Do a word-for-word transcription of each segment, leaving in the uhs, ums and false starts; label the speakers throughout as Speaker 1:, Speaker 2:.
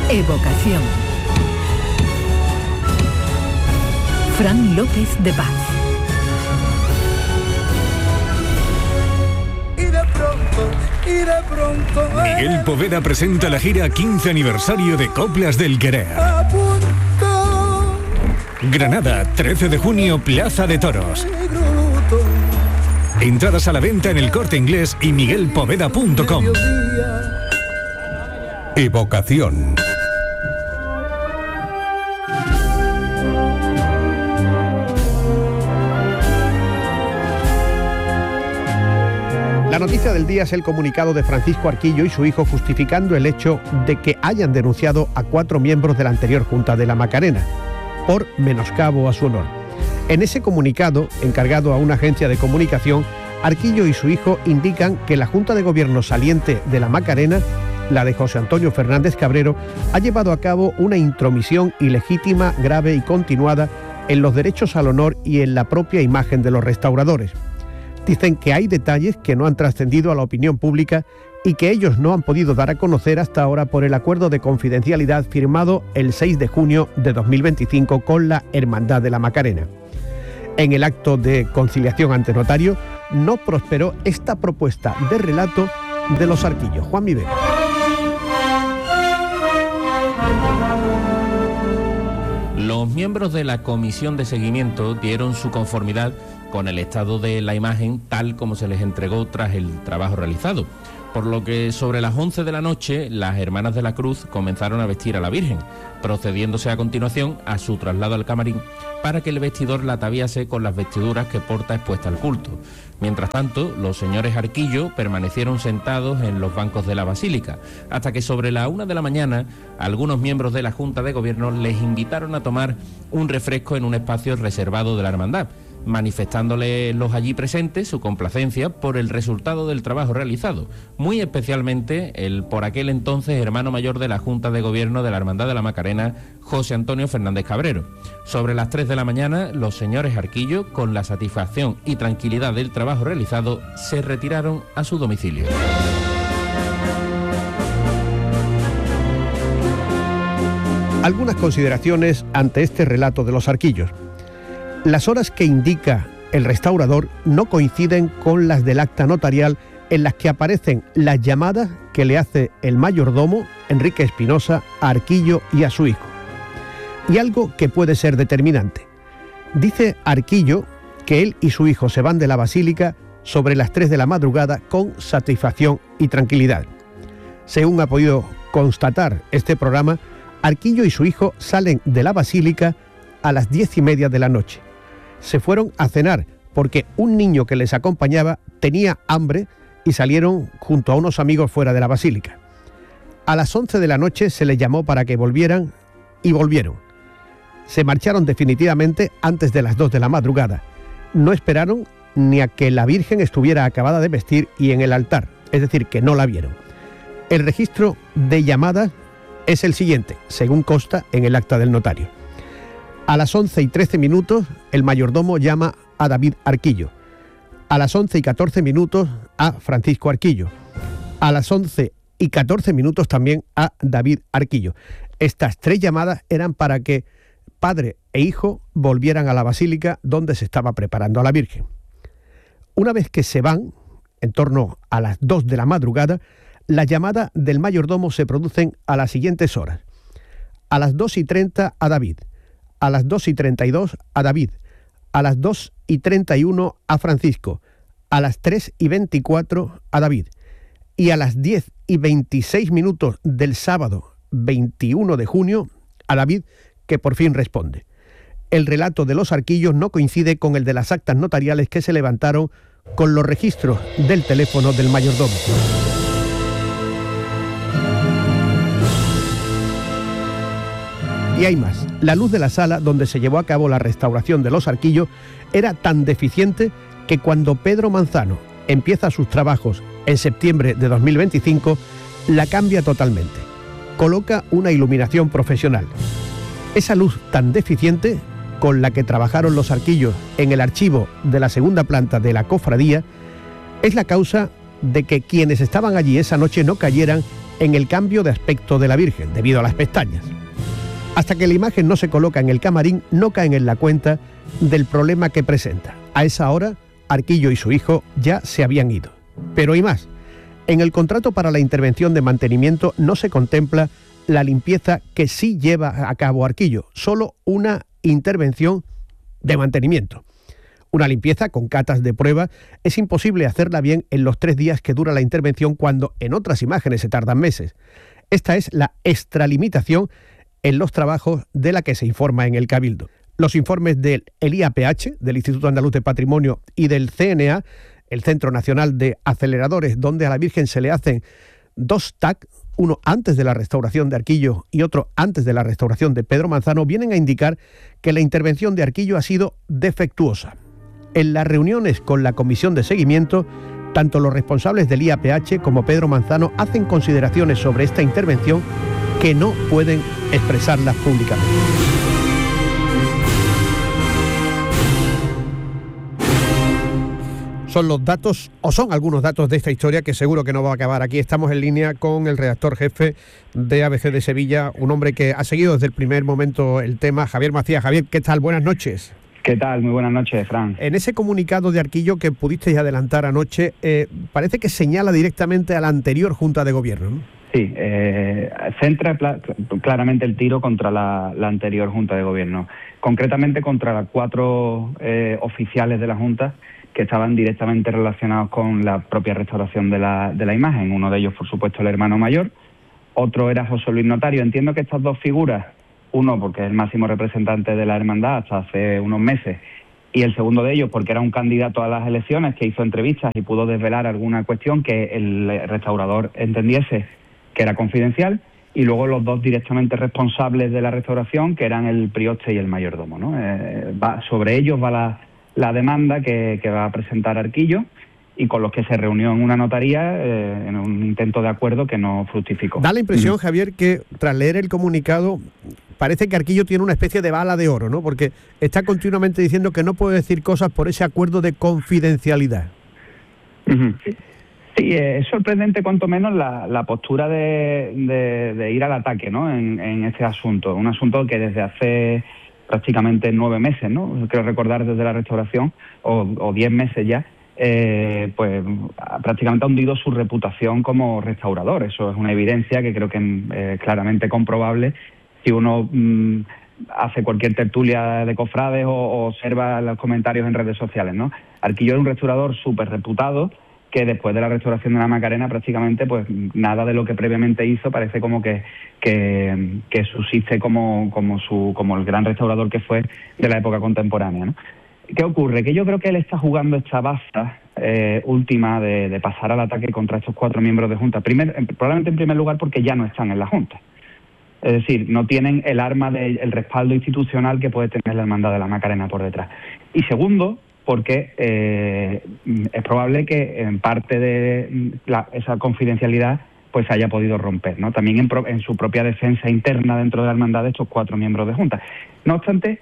Speaker 1: Evocación. Fran López de Paz.
Speaker 2: Y de pronto, y de pronto...
Speaker 3: Miguel Poveda presenta la gira quince aniversario de Coplas del Querer. Granada, trece de junio, Plaza de Toros. Entradas a la venta en El Corte Inglés y miguel poveda punto com. Evocación.
Speaker 4: La noticia del día es el comunicado de Francisco Arquillo y su hijo justificando el hecho de que hayan denunciado a cuatro miembros de la anterior Junta de la Macarena por menoscabo a su honor. En ese comunicado, encargado a una agencia de comunicación, Arquillo y su hijo indican que la Junta de Gobierno saliente de la Macarena, la de José Antonio Fernández Cabrero, ha llevado a cabo una intromisión ilegítima, grave y continuada en los derechos al honor y en la propia imagen de los restauradores. Dicen que hay detalles que no han trascendido a la opinión pública y que ellos no han podido dar a conocer hasta ahora por el acuerdo de confidencialidad firmado el seis de junio de dos mil veinticinco con la Hermandad de la Macarena. En el acto de conciliación ante notario no prosperó esta propuesta de relato de los Arquillos. Juan Miguel.
Speaker 5: Los miembros de la comisión de seguimiento dieron su conformidad con el estado de la imagen tal como se les entregó tras el trabajo realizado, por lo que sobre las once de la noche las Hermanas de la Cruz comenzaron a vestir a la Virgen, procediéndose a continuación a su traslado al camarín para que el vestidor la ataviase con las vestiduras que porta expuesta al culto. Mientras tanto, los señores Arquillo permanecieron sentados en los bancos de la basílica, hasta que sobre la una de la mañana algunos miembros de la Junta de Gobierno les invitaron a tomar un refresco en un espacio reservado de la hermandad, manifestándole los allí presentes su complacencia por el resultado del trabajo realizado, muy especialmente el por aquel entonces hermano mayor de la Junta de Gobierno de la Hermandad de la Macarena, José Antonio Fernández Cabrero. Sobre las tres de la mañana, los señores Arquillo, con la satisfacción y tranquilidad del trabajo realizado, se retiraron a su domicilio.
Speaker 4: Algunas consideraciones ante este relato de los Arquillos. Las horas que indica el restaurador no coinciden con las del acta notarial en las que aparecen las llamadas que le hace el mayordomo, Enrique Espinosa, a Arquillo y a su hijo. Y algo que puede ser determinante. Dice Arquillo que él y su hijo se van de la basílica sobre las tres de la madrugada con satisfacción y tranquilidad. Según ha podido constatar este programa, Arquillo y su hijo salen de la basílica a las diez y media de la noche. Se fueron a cenar porque un niño que les acompañaba tenía hambre y salieron junto a unos amigos fuera de la basílica. A las once de la noche se les llamó para que volvieran y volvieron. Se marcharon definitivamente antes de las dos de la madrugada. No esperaron ni a que la Virgen estuviera acabada de vestir y en el altar, es decir, que no la vieron. El registro de llamadas es el siguiente, según consta en el acta del notario. A las once y trece minutos, el mayordomo llama a David Arquillo. A las once y catorce minutos, a Francisco Arquillo. A las once y catorce minutos también a David Arquillo. Estas tres llamadas eran para que padre e hijo volvieran a la basílica donde se estaba preparando a la Virgen. Una vez que se van, en torno a las dos de la madrugada, las llamadas del mayordomo se producen a las siguientes horas. A las dos y treinta a David. A las dos y treinta y dos a David, a las dos y treinta y uno a Francisco, a las tres y veinticuatro a David y a las diez y veintiséis minutos del sábado veintiuno de junio a David, que por fin responde. El relato de los Arquillos no coincide con el de las actas notariales que se levantaron con los registros del teléfono del mayordomo. Y hay más. La luz de la sala donde se llevó a cabo la restauración de los Arquillos era tan deficiente que cuando Pedro Manzano empieza sus trabajos en septiembre de dos mil veinticinco, la cambia totalmente. Coloca una iluminación profesional. Esa luz tan deficiente con la que trabajaron los Arquillos en el archivo de la segunda planta de la cofradía es la causa de que quienes estaban allí esa noche no cayeran en el cambio de aspecto de la Virgen, debido a las pestañas. Hasta que la imagen no se coloca en el camarín, no caen en la cuenta del problema que presenta. A esa hora, Arquillo y su hijo ya se habían ido. Pero hay más. En el contrato para la intervención de mantenimiento no se contempla la limpieza que sí lleva a cabo Arquillo, solo una intervención de mantenimiento. Una limpieza con catas de prueba es imposible hacerla bien en los tres días que dura la intervención, cuando en otras imágenes se tardan meses. Esta es la extralimitación en los trabajos de la que se informa en el Cabildo. Los informes del I A P H, del Instituto Andaluz de Patrimonio, y del C N A, el Centro Nacional de Aceleradores, donde a la Virgen se le hacen dos T A C, uno antes de la restauración de Arquillo y otro antes de la restauración de Pedro Manzano, vienen a indicar que la intervención de Arquillo ha sido defectuosa. En las reuniones con la comisión de seguimiento, tanto los responsables del I A P H como Pedro Manzano hacen consideraciones sobre esta intervención que no pueden expresarlas públicamente. Son los datos, o son algunos datos de esta historia, que seguro que no va a acabar aquí. Estamos en línea con el redactor jefe de A B C de Sevilla, un hombre que ha seguido desde el primer momento el tema, Javier Macías. Javier, ¿qué tal? Buenas noches.
Speaker 6: ¿Qué tal? Muy buenas noches, Fran.
Speaker 4: En ese comunicado de Arquillo que pudisteis adelantar anoche, eh, parece que señala directamente a la anterior Junta de Gobierno, ¿no?
Speaker 6: Sí, eh, centra pla- claramente el tiro contra la, la anterior Junta de Gobierno, concretamente contra los cuatro eh, oficiales de la Junta que estaban directamente relacionados con la propia restauración de la, de la imagen. Uno de ellos, por supuesto, el hermano mayor, otro era José Luis Notario. Entiendo que estas dos figuras, uno porque es el máximo representante de la hermandad hasta hace unos meses, y el segundo de ellos porque era un candidato a las elecciones que hizo entrevistas y pudo desvelar alguna cuestión que el restaurador entendiese que era confidencial, y luego los dos directamente responsables de la restauración, que eran el prioste y el mayordomo, ¿no? Eh, va, sobre ellos va la, la demanda que, que va a presentar Arquillo, y con los que se reunió en una notaría eh, en un intento de acuerdo que no fructificó.
Speaker 4: Da la impresión, mm. Javier, que tras leer el comunicado parece que Arquillo tiene una especie de bala de oro, ¿no? Porque está continuamente diciendo que no puede decir cosas por ese acuerdo de confidencialidad.
Speaker 6: Uh-huh. Sí, es sorprendente cuanto menos la, la postura de, de, de ir al ataque, ¿no? En, en este asunto, un asunto que desde hace prácticamente nueve meses, ¿no? Creo recordar desde la restauración, o, o diez meses ya, eh, pues prácticamente ha hundido su reputación como restaurador. Eso es una evidencia que creo que es eh, claramente comprobable si uno mmm, hace cualquier tertulia de cofrades o, o observa los comentarios en redes sociales, ¿no? Arquillo era un restaurador súper reputado, que después de la restauración de la Macarena prácticamente pues nada de lo que previamente hizo parece como que que, que subsiste como como su como el gran restaurador que fue de la época contemporánea, ¿no? ¿Qué ocurre? Que yo creo que él está jugando esta baza eh, última de, de pasar al ataque contra estos cuatro miembros de Junta. Primer, probablemente en primer lugar porque ya no están en la Junta. Es decir, no tienen el arma del el respaldo institucional que puede tener la Hermandad de la Macarena por detrás. Y segundo, porque eh, es probable que en parte de la, esa confidencialidad pues se haya podido romper, ¿no? También en, pro, en su propia defensa interna dentro de la hermandad de estos cuatro miembros de Junta. No obstante,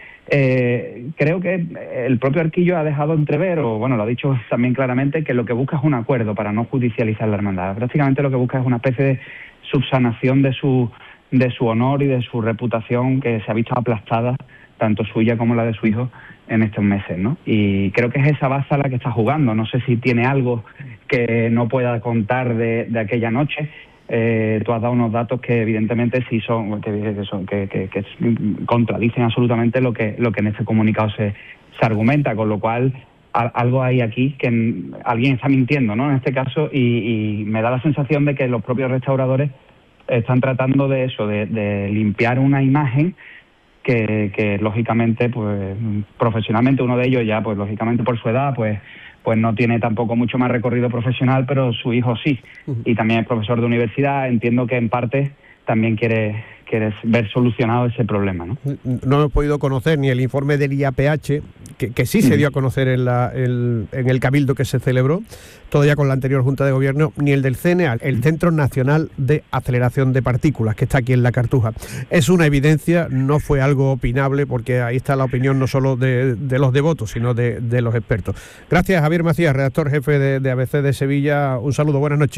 Speaker 6: eh, creo que el propio Arquillo ha dejado entrever, o bueno, lo ha dicho también claramente, que lo que busca es un acuerdo para no judicializar la hermandad. Prácticamente lo que busca es una especie de subsanación de su, de su honor y de su reputación, que se ha visto aplastada, tanto suya como la de su hijo, en estos meses, ¿no? Y creo que es esa baza la que está jugando. No sé si tiene algo que no pueda contar de, de aquella noche. Eh, tú has dado unos datos que evidentemente sí son que, que, son, que, que, que contradicen absolutamente lo que lo que en este comunicado se, se argumenta, con lo cual a, algo hay aquí que en, alguien está mintiendo, ¿no? En este caso, y, y me da la sensación de que los propios restauradores están tratando de eso, de, de limpiar una imagen Que, que lógicamente, pues profesionalmente uno de ellos ya, pues lógicamente por su edad, pues pues no tiene tampoco mucho más recorrido profesional, pero su hijo sí, uh-huh. Y también es profesor de universidad. Entiendo que en parte también quiere, quiere ver solucionado ese problema, ¿no?
Speaker 4: No hemos podido conocer ni el informe del I A P H, que, que sí uh-huh. se dio a conocer en, la, el, en el Cabildo que se celebró, todavía con la anterior Junta de Gobierno, ni el del C N A, el Centro Nacional de Aceleración de Partículas, que está aquí en la Cartuja. Es una evidencia, no fue algo opinable, porque ahí está la opinión no solo de, de los devotos, sino de, de los expertos. Gracias, Javier Macías, redactor jefe de, de A B C de Sevilla. Un saludo, buenas noches.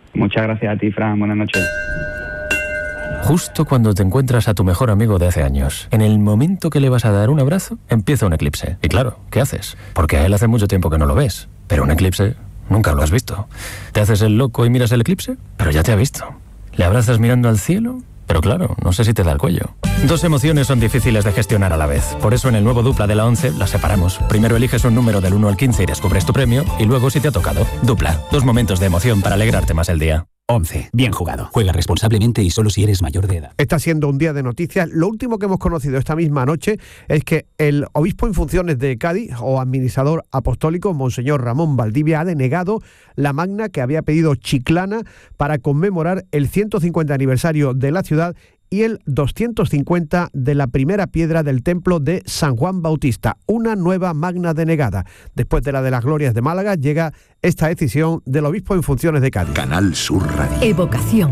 Speaker 6: Muchas gracias a ti, Fran. Buenas noches.
Speaker 7: Justo cuando te encuentras a tu mejor amigo de hace años, en el momento que le vas a dar un abrazo, empieza un eclipse. Y claro, ¿qué haces? Porque a él hace mucho tiempo que no lo ves. Pero un eclipse nunca lo has visto. ¿Te haces el loco y miras el eclipse? Pero ya te ha visto. ¿Le abrazas mirando al cielo? Pero claro, no sé si te da el cuello. Dos emociones son difíciles de gestionar a la vez. Por eso en el nuevo Dupla de la once las separamos. Primero eliges un número del uno al quince y descubres tu premio. Y luego si te ha tocado. Dupla. Dos momentos de emoción para alegrarte más el día.
Speaker 8: once. Bien jugado. Juega responsablemente y solo si eres mayor de edad.
Speaker 4: Está siendo un día de noticias. Lo último que hemos conocido esta misma noche es que el obispo en funciones de Cádiz o administrador apostólico, Monseñor Ramón Valdivia, ha denegado la magna que había pedido Chiclana para conmemorar el ciento cincuenta aniversario de la ciudad y el doscientos cincuenta de la primera piedra del templo de San Juan Bautista. Una nueva magna denegada. Después de la de las glorias de Málaga, llega esta decisión del obispo en funciones de Cádiz.
Speaker 1: Canal Sur Radio. Evocación.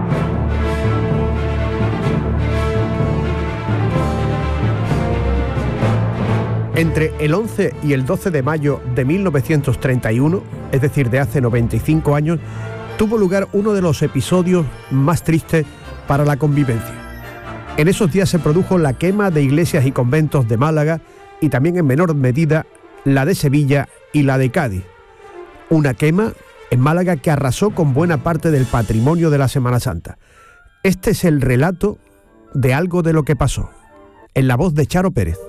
Speaker 4: Entre el once y el doce de mayo de mil novecientos treinta y uno, es decir, de hace noventa y cinco años, tuvo lugar uno de los episodios más tristes para la convivencia. En esos días se produjo la quema de iglesias y conventos de Málaga y también en menor medida la de Sevilla y la de Cádiz. Una quema en Málaga que arrasó con buena parte del patrimonio de la Semana Santa. Este es el relato de algo de lo que pasó, en la voz de Charo Pérez.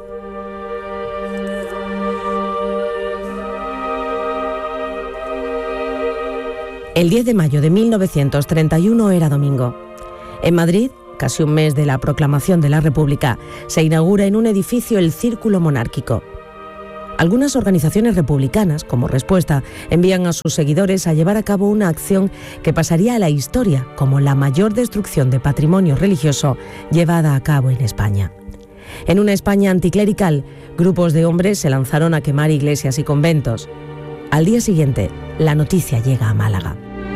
Speaker 9: El diez de mayo de mil novecientos treinta y uno era domingo. En Madrid, casi un mes de la proclamación de la República, se inaugura en un edificio el Círculo Monárquico. Algunas organizaciones republicanas, como respuesta, envían a sus seguidores a llevar a cabo una acción que pasaría a la historia como la mayor destrucción de patrimonio religioso llevada a cabo en España. En una España anticlerical, grupos de hombres se lanzaron a quemar iglesias y conventos. Al día siguiente, la noticia llega a Málaga.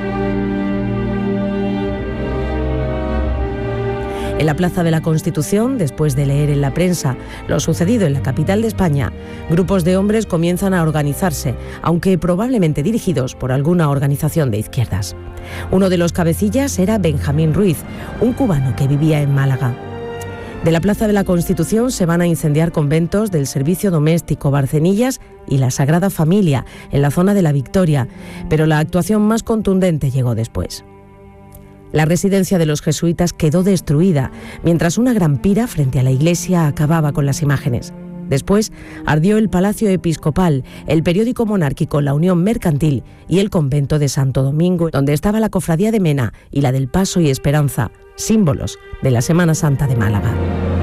Speaker 9: En la Plaza de la Constitución, después de leer en la prensa lo sucedido en la capital de España, grupos de hombres comienzan a organizarse, aunque probablemente dirigidos por alguna organización de izquierdas. Uno de los cabecillas era Benjamín Ruiz, un cubano que vivía en Málaga. De la Plaza de la Constitución se van a incendiar conventos del Servicio Doméstico Barcenillas y la Sagrada Familia, en la zona de la Victoria, pero la actuación más contundente llegó después. La residencia de los jesuitas quedó destruida, mientras una gran pira frente a la iglesia acababa con las imágenes. Después ardió el Palacio Episcopal, el periódico monárquico La Unión Mercantil y el convento de Santo Domingo, donde estaba la cofradía de Mena y la del Paso y Esperanza, símbolos de la Semana Santa de Málaga.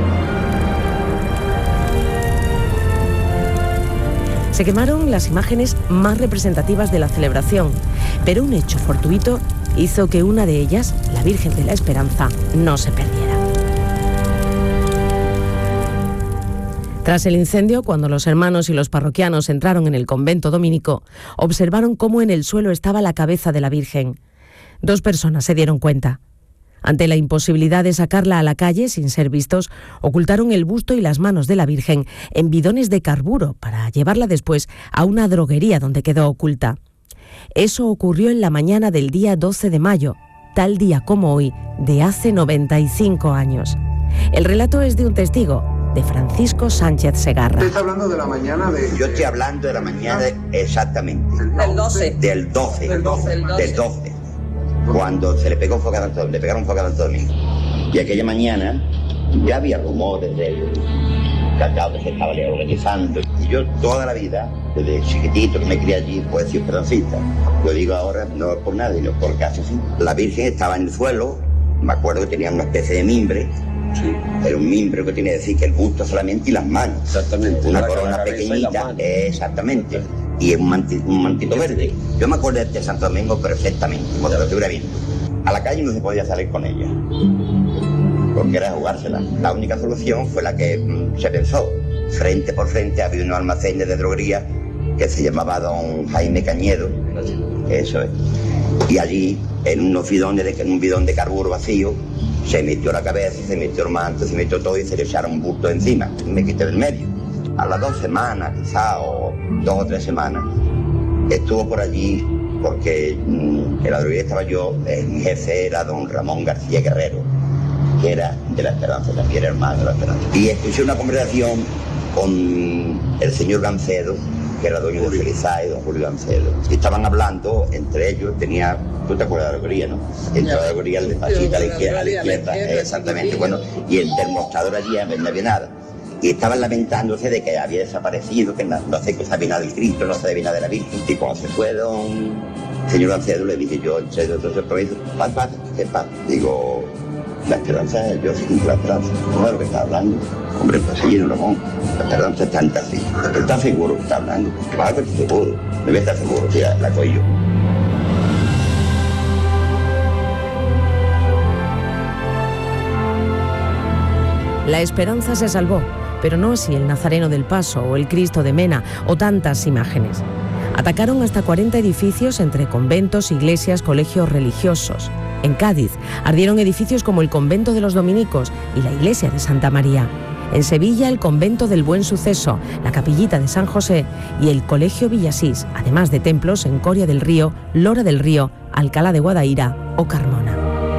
Speaker 9: Se quemaron las imágenes más representativas de la celebración, pero un hecho fortuito hizo que una de ellas, la Virgen de la Esperanza, no se perdiera. Tras el incendio, cuando los hermanos y los parroquianos entraron en el convento dominico, observaron cómo en el suelo estaba la cabeza de la Virgen. Dos personas se dieron cuenta. Ante la imposibilidad de sacarla a la calle sin ser vistos, ocultaron el busto y las manos de la Virgen en bidones de carburo para llevarla después a una droguería donde quedó oculta. Eso ocurrió en la mañana del día doce de mayo, tal día como hoy, de hace noventa y cinco años. El relato es de un testigo, de Francisco Sánchez Segarra.
Speaker 10: ¿Usted está hablando de la mañana de...?
Speaker 11: Yo estoy hablando de la mañana de, exactamente.
Speaker 10: Del doce.
Speaker 11: Del doce.
Speaker 10: Del doce.
Speaker 11: Del doce. Cuando se le pegó fuego a Santo, le pegaron fuego a Santo Domingo. Y aquella mañana ya había rumores del cacao que se estaba organizando. Y yo toda la vida, desde chiquitito que me crié allí, pues he sido esperancista. Lo digo ahora no por nada, sino porque hace así. La Virgen estaba en el suelo, me acuerdo que tenía una especie de mimbre. Sí. Era un mimbre que tiene que decir que el busto solamente y las manos.
Speaker 10: Exactamente.
Speaker 11: Una corona pequeñita, exactamente. Y un, manti, un mantito verde. Yo me acuerdo de Santo Domingo perfectamente, como te lo estuviera viendo. A la calle no se podía salir con ella, porque era jugársela. La única solución fue la que mm, se pensó. Frente por frente había unos almacenes de droguería que se llamaba Don Jaime Cañedo. Eso es. Y allí, en unos bidones de, en un bidón de carburo vacío, se metió la cabeza, se metió el manto, se metió todo y se le echaron un bulto encima. Me quité del medio. A las dos semanas, quizá, o dos o tres semanas, estuvo por allí porque mmm, en la droguería estaba yo, eh, mi jefe era don Ramón García Guerrero, que era de La Esperanza, también era hermano de La Esperanza. Y escuché una conversación con el señor Gancedo, que era dueño de Felizae, don Julio Gancedo. Y estaban hablando, entre ellos, tenía, tú te acuerdas de la droguería, ¿no? Entró a la droguería, el despachito a la izquierda, a la izquierda, exactamente, bueno, y el del mostrador allí no había nada. Y estaban lamentándose de que había desaparecido, que no, no sé qué sabía nada del Cristo, no sabía nada de la Virgen. Y cuando se fue don señor Gancedo, le dije yo, en serio, entonces, ¿qué pasa? ¿Qué pasa? Digo, La Esperanza, yo sí, La Esperanza, no es lo que está hablando. Hombre, pues sí, Ramón, La Esperanza está en así. ¿Estás seguro que está hablando? Claro que estoy seguro, me voy a estar seguro, o sea, la cojo yo.
Speaker 9: La Esperanza se salvó, pero no así el Nazareno del Paso o el Cristo de Mena o tantas imágenes. Atacaron hasta cuarenta edificios entre conventos, iglesias, colegios religiosos. En Cádiz ardieron edificios como el convento de los dominicos y la iglesia de Santa María. En Sevilla, el convento del Buen Suceso, la capillita de San José y el colegio Villasís, además de templos en Coria del Río, Lora del Río, Alcalá de Guadaira o Carmona.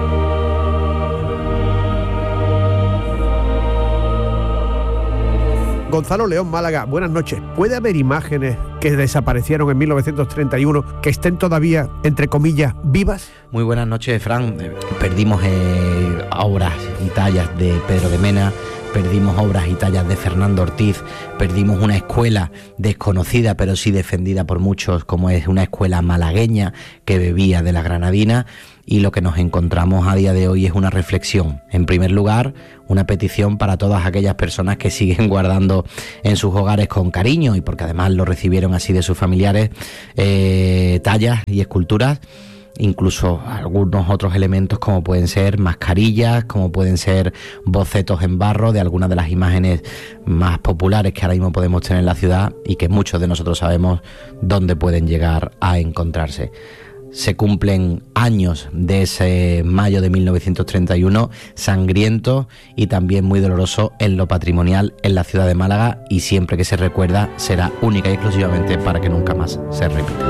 Speaker 4: Gonzalo León, Málaga, buenas noches. ¿Puede haber imágenes que desaparecieron en mil novecientos treinta y uno que estén todavía, entre comillas, vivas?
Speaker 12: Muy buenas noches, Fran. Perdimos eh, obras y tallas de Pedro de Mena, perdimos obras y tallas de Fernando Ortiz, perdimos una escuela desconocida pero sí defendida por muchos, como es una escuela malagueña que bebía de la granadina. Y lo que nos encontramos a día de hoy es una reflexión. En primer lugar, una petición para todas aquellas personas que siguen guardando en sus hogares con cariño y porque además lo recibieron así de sus familiares, eh, tallas y esculturas, incluso algunos otros elementos como pueden ser mascarillas, como pueden ser bocetos en barro de algunas de las imágenes más populares que ahora mismo podemos tener en la ciudad y que muchos de nosotros sabemos dónde pueden llegar a encontrarse. Se cumplen años de ese mayo de mil novecientos treinta y uno, sangriento y también muy doloroso en lo patrimonial en la ciudad de Málaga, y siempre que se recuerda será única y exclusivamente para que nunca más se repita.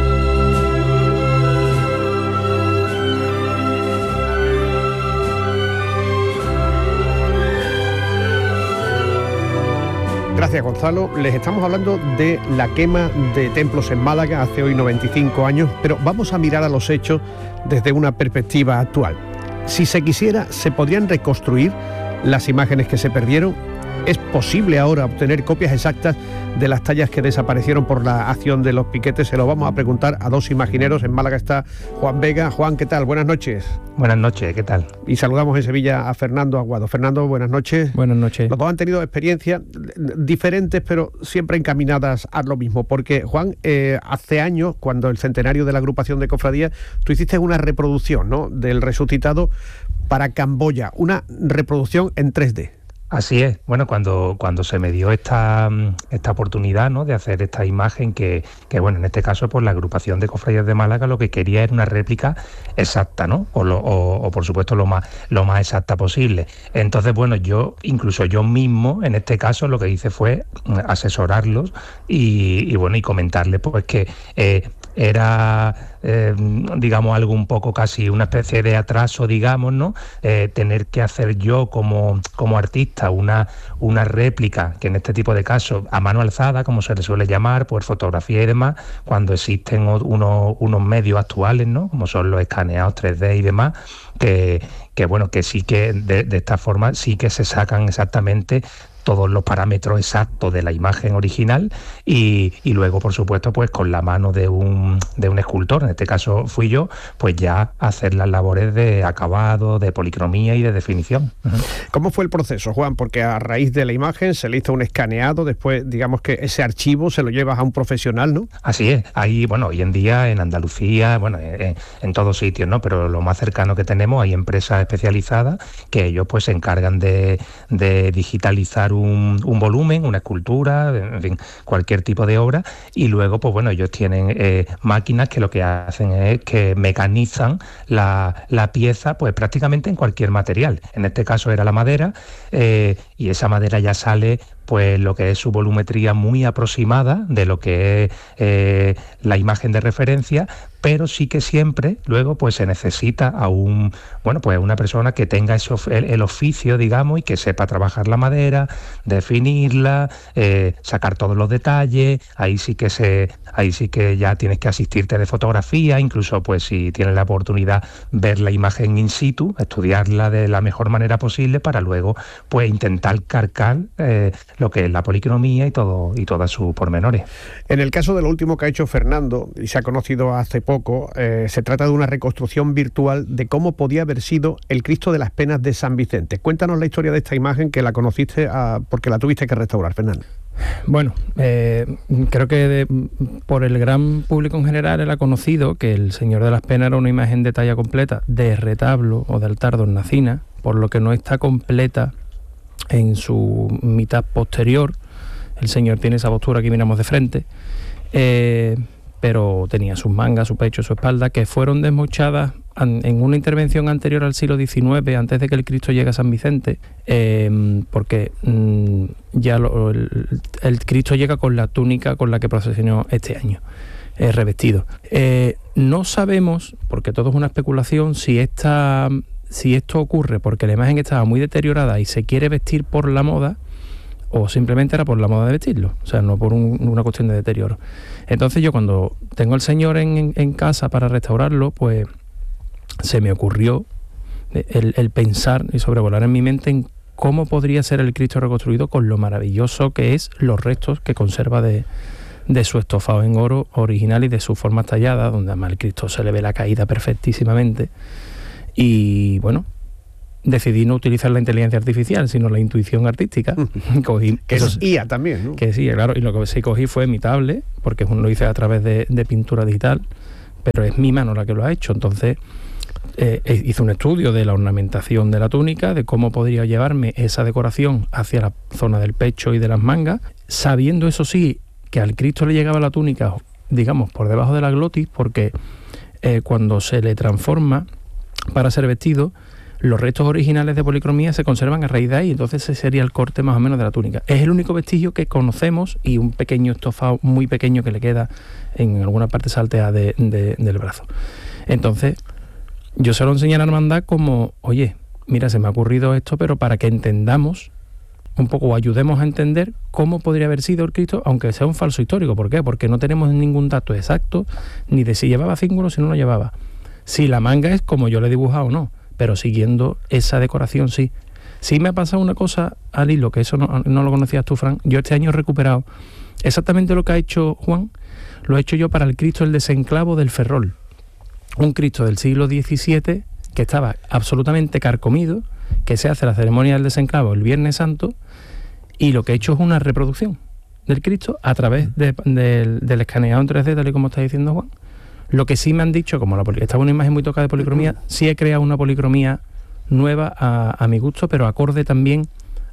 Speaker 4: Gracias, Gonzalo. Les estamos hablando de la quema de templos en Málaga hace hoy noventa y cinco años, pero vamos a mirar a los hechos desde una perspectiva actual. Si se quisiera, ¿se podrían reconstruir las imágenes que se perdieron? ¿Es posible ahora obtener copias exactas de las tallas que desaparecieron por la acción de los piquetes? Se lo vamos a preguntar a dos imagineros. En Málaga está Juan Vega. Juan, ¿qué tal? Buenas noches.
Speaker 13: Buenas noches, ¿qué tal?
Speaker 4: Y saludamos en Sevilla a Fernando Aguado. Fernando, buenas noches.
Speaker 14: Buenas noches.
Speaker 4: Los dos han tenido experiencias diferentes, pero siempre encaminadas a lo mismo. Porque, Juan, eh, hace años, cuando el centenario de la agrupación de cofradías, tú hiciste una reproducción, ¿no?, del resucitado para Camboya, una reproducción en tres D.
Speaker 13: Así es. Bueno, cuando cuando se me dio esta esta oportunidad, ¿no?, de hacer esta imagen que, que bueno, en este caso, pues la agrupación de cofradías de Málaga lo que quería era una réplica exacta, ¿no? O, lo, o, o por supuesto lo más lo más exacta posible. Entonces, bueno, yo, incluso yo mismo, en este caso, lo que hice fue asesorarlos y, y bueno, y comentarles pues que eh, era, eh, digamos, algo un poco casi una especie de atraso, digamos, ¿no? Eh, tener que hacer yo como, como artista una, una réplica, que en este tipo de casos, a mano alzada, como se le suele llamar, por fotografía y demás, cuando existen unos, unos medios actuales, ¿no?, como son los escaneados tres D y demás, que, que bueno, que sí que de, de esta forma sí que se sacan exactamente todos los parámetros exactos de la imagen original y, y luego, por supuesto, pues con la mano de un, de un escultor, en este caso fui yo, pues ya hacer las labores de acabado, de policromía y de definición. Uh-huh.
Speaker 4: ¿Cómo fue el proceso, Juan? Porque a raíz de la imagen se le hizo un escaneado, después, digamos que ese archivo se lo llevas a un profesional, ¿no?
Speaker 13: Así es. Ahí, bueno, hoy en día en Andalucía, bueno, en, en todos sitios, ¿no?, pero lo más cercano que tenemos, hay empresas especializadas que ellos pues se encargan de, de digitalizar Un, un volumen, una escultura, en fin, cualquier tipo de obra, y luego, pues bueno, ellos tienen eh, máquinas que lo que hacen es que mecanizan la, la pieza, pues prácticamente en cualquier material. En este caso era la madera, eh, y esa madera ya sale pues lo que es su volumetría muy aproximada de lo que es eh, la imagen de referencia, pero sí que siempre luego pues se necesita a un, bueno, pues una persona que tenga ese, el, el oficio, digamos, y que sepa trabajar la madera, definirla, eh, sacar todos los detalles. Ahí sí que se, ahí sí que ya tienes que asistirte de fotografía, incluso pues si tienes la oportunidad ver la imagen in situ, estudiarla de la mejor manera posible para luego pues intentar calcar eh, lo que es la policromía y todo y todas sus pormenores.
Speaker 4: En el caso de lo último que ha hecho Fernando, y se ha conocido hace poco, eh, se trata de una reconstrucción virtual de cómo podía haber sido el Cristo de las Penas de San Vicente. Cuéntanos la historia de esta imagen, que la conociste a, porque la tuviste que restaurar, Fernando.
Speaker 14: Bueno, eh, creo que de, por el gran público en general era conocido que el Señor de las Penas era una imagen de talla completa de retablo o de altar de hornacina, por lo que no está completa en su mitad posterior. El Señor tiene esa postura que miramos de frente, eh, pero tenía sus mangas, su pecho, su espalda, que fueron desmochadas en una intervención anterior al siglo diecinueve, antes de que el Cristo llegue a San Vicente, eh, porque mmm, ya lo, el, el Cristo llega con la túnica con la que procesionó este año, eh, revestido. Eh, no sabemos, porque todo es una especulación, si esta, si esto ocurre porque la imagen estaba muy deteriorada y se quiere vestir por la moda, o simplemente era por la moda de vestirlo, o sea, no por un, una cuestión de deterioro. Entonces yo, cuando tengo al Señor en, en, en casa para restaurarlo, pues se me ocurrió el, el pensar y sobrevolar en mi mente en cómo podría ser el Cristo reconstruido, con lo maravilloso que es los restos que conserva de, de su estofado en oro original y de sus formas talladas, donde además al Cristo se le ve la caída perfectísimamente. Y bueno, decidí no utilizar la inteligencia artificial, sino la intuición artística. Cogí,
Speaker 4: que eso es I A también, ¿no?
Speaker 14: Que sí, claro, y lo que sí cogí fue mi tablet, porque lo hice a través de, de pintura digital, pero es mi mano la que lo ha hecho. Entonces eh, hice un estudio de la ornamentación de la túnica, de cómo podría llevarme esa decoración hacia la zona del pecho y de las mangas, sabiendo, eso sí, que al Cristo le llegaba la túnica, digamos, por debajo de la glotis, porque eh, cuando se le transforma para ser vestido, los restos originales de policromía se conservan a raíz de ahí, entonces ese sería el corte más o menos de la túnica. Es el único vestigio que conocemos, y un pequeño estofado muy pequeño que le queda en alguna parte salteada de, de, del brazo. Entonces yo se lo enseñé a la hermandad como, oye, mira, se me ha ocurrido esto, pero para que entendamos un poco, o ayudemos a entender cómo podría haber sido el Cristo, aunque sea un falso histórico. ¿Por qué? Porque no tenemos ningún dato exacto, ni de si llevaba cíngulo, si no lo llevaba, si la manga es como yo le he dibujado o no, pero siguiendo esa decoración sí. Sí me ha pasado una cosa al hilo, que eso no, no lo conocías tú, Fran. Yo este año he recuperado exactamente lo que ha hecho Juan, lo he hecho yo para el Cristo el desenclavo del Ferrol. Un Cristo del siglo diecisiete que estaba absolutamente carcomido, que se hace la ceremonia del desenclavo el Viernes Santo, y lo que he hecho es una reproducción del Cristo a través de, de, del escaneado en tres D, tal y como está diciendo Juan. Lo que sí me han dicho, como la poli- estaba una imagen muy tocada de policromía, sí he creado una policromía nueva a, a mi gusto, pero acorde también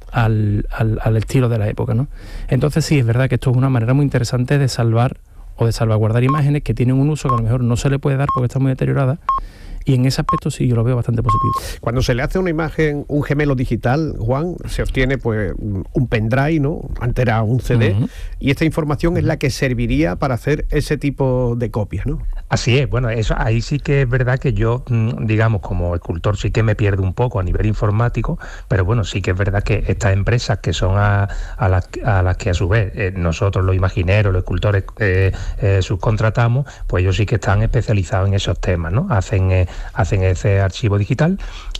Speaker 14: al, al, al estilo de la época, ¿no? Entonces sí, es verdad que esto es una manera muy interesante de salvar o de salvaguardar imágenes que tienen un uso que a lo mejor no se le puede dar porque está muy deteriorada. Y en ese aspecto sí, yo lo veo bastante positivo.
Speaker 4: Cuando se le hace una imagen, un gemelo digital, Juan, se obtiene pues un pendrive, ¿no? Antes era un C D, uh-huh. Y esta información uh-huh. es la que serviría para hacer ese tipo de copias, ¿no?
Speaker 13: Así es, bueno, eso ahí sí que es verdad que yo, digamos, como escultor sí que me pierdo un poco a nivel informático, pero bueno, sí que es verdad que estas empresas que son a, a, las, a las que a su vez eh, nosotros los imagineros, los escultores eh, eh, subcontratamos, pues ellos sí que están especializados en esos temas, ¿no? Hacen... Eh, hacen ese archivo digital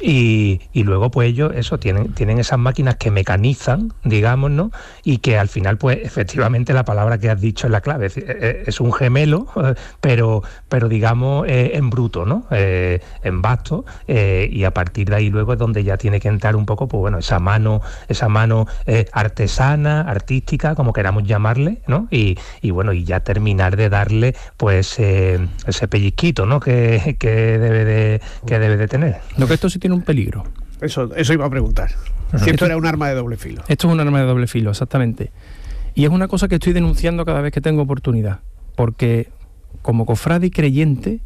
Speaker 13: y, y luego pues ellos eso tienen tienen esas máquinas que mecanizan, digamos, ¿no? Y que al final pues efectivamente la palabra que has dicho es la clave, es, es un gemelo, pero pero digamos eh, en bruto, ¿no? Eh, en vasto, eh, y a partir de ahí luego es donde ya tiene que entrar un poco pues bueno, esa mano esa mano eh, artesana, artística, como queramos llamarle, ¿no? Y, y bueno, y ya terminar de darle pues eh, ese pellizquito, ¿no? Que, que debe de que debe de tener.
Speaker 14: Lo que esto sí tiene un peligro.
Speaker 4: Eso, eso iba a preguntar. Uh-huh. Si esto era un arma de doble filo.
Speaker 14: Esto es un arma de doble filo, exactamente. Y es una cosa que estoy denunciando cada vez que tengo oportunidad. Porque como cofrade y creyente,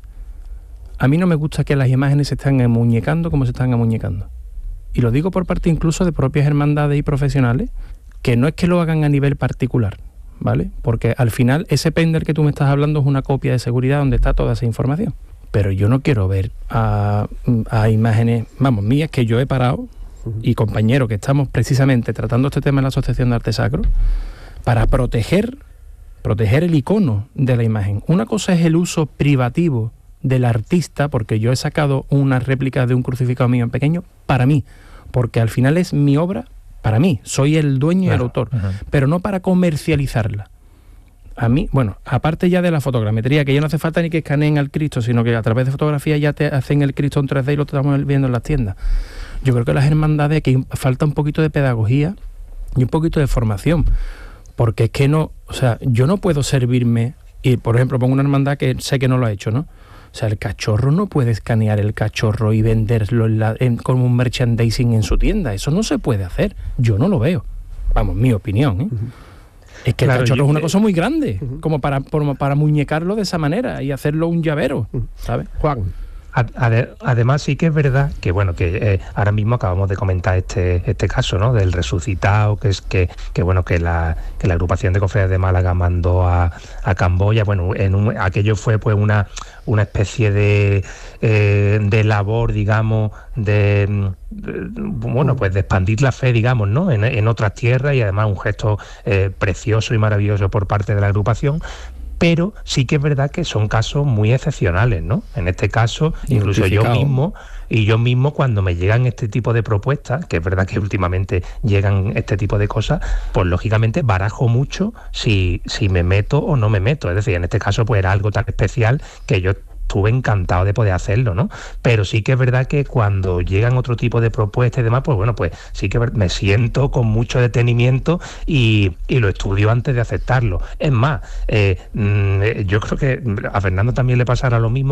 Speaker 14: a mí no me gusta que las imágenes se están amuñecando como se están amuñecando. Y lo digo por parte incluso de propias hermandades y profesionales, que no es que lo hagan a nivel particular, ¿vale? Porque al final ese pen del que tú me estás hablando es una copia de seguridad donde está toda esa información. Pero yo no quiero ver a, a imágenes, vamos, mías que yo he parado y compañeros que estamos precisamente tratando este tema en la Asociación de Arte Sacro para proteger, proteger el icono de la imagen. Una cosa es el uso privativo del artista, porque yo he sacado una réplica de un crucificado mío en pequeño para mí, porque al final es mi obra para mí, soy el dueño claro, y el autor, uh-huh. pero no para comercializarla. A mí, bueno, aparte ya de la fotogrametría, que ya no hace falta ni que escaneen al Cristo, sino que a través de fotografía ya te hacen el Cristo en tres D y lo estamos viendo en las tiendas. Yo creo que las hermandades, que falta un poquito de pedagogía y un poquito de formación, porque es que no, o sea, yo no puedo servirme, y por ejemplo pongo una hermandad que sé que no lo ha hecho, ¿no? O sea, el cachorro no puede escanear el cachorro y venderlo en la, en, como un merchandising en su tienda, eso no se puede hacer, yo no lo veo, vamos, mi opinión, ¿eh? Uh-huh. Es que claro, el cachorro es una cosa muy grande, uh-huh. como para, como para muñecarlo de esa manera y hacerlo un llavero, ¿sabes?
Speaker 13: Juan. Además sí que es verdad que bueno que eh, ahora mismo acabamos de comentar este este caso, ¿no? Del resucitado, que es que, que bueno que la que la agrupación de cofradías de Málaga mandó a, a Camboya. Bueno, en un, aquello fue pues una una especie de eh, de labor, digamos, de, de bueno pues de expandir la fe, digamos, ¿no? En, en otras tierras, y además un gesto eh, precioso y maravilloso por parte de la agrupación. Pero sí que es verdad que son casos muy excepcionales, ¿no? En este caso, incluso yo mismo, y yo mismo cuando me llegan este tipo de propuestas, que es verdad que últimamente llegan este tipo de cosas, pues lógicamente barajo mucho si, si me meto o no me meto. Es decir, en este caso pues era algo tan especial que yo estuve encantado de poder hacerlo, ¿no? Pero sí que es verdad que cuando llegan otro tipo de propuestas y demás, pues bueno, pues sí que me siento con mucho detenimiento y, y lo estudio antes de aceptarlo. Es más, eh, yo creo que a Fernando también le pasará lo mismo.